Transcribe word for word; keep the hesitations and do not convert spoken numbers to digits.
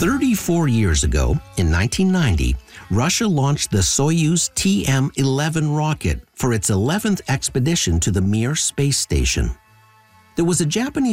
thirty-four years ago, in nineteen ninety, Russia launched the Soyuz T M eleven rocket for its eleventh expedition to the Mir space station. There was a Japanese